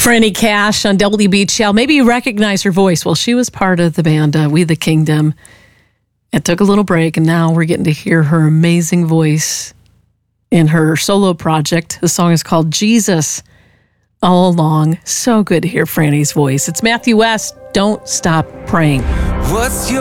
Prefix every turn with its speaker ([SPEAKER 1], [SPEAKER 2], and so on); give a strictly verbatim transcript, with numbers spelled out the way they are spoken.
[SPEAKER 1] Franny Cash on W B H L. Maybe you recognize her voice. Well, she was part of the band uh, We the Kingdom. It took a little break, and now we're getting to hear her amazing voice in her solo project. The song is called Jesus All Along. So good to hear Franny's voice. It's Matthew West. Don't stop praying.
[SPEAKER 2] What's your